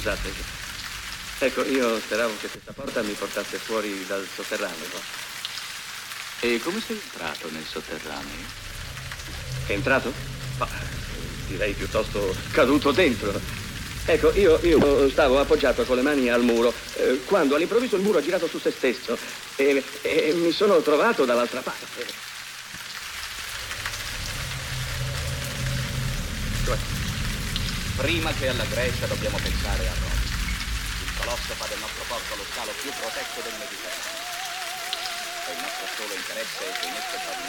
Scusate. Ecco, io speravo che questa porta mi portasse fuori dal sotterraneo. E come sei entrato nel sotterraneo? È entrato? Ma direi piuttosto caduto dentro. Ecco, io stavo appoggiato con le mani al muro, quando all'improvviso il muro ha girato su se stesso e mi sono trovato dall'altra parte. Cioè, prima che alla Grecia dobbiamo pensare a Roma. Il colosso fa del nostro porto lo scalo più protetto del Mediterraneo. E il nostro solo interesse è che in esso trovi